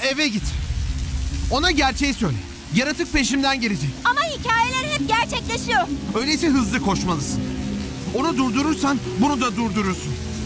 eve git. Ona gerçeği söyle. Yaratık peşimden gelecek. Ama hikayeler hep gerçekleşiyor. Öyleyse hızlı koşmalısın. Onu durdurursan bunu da durdurursun.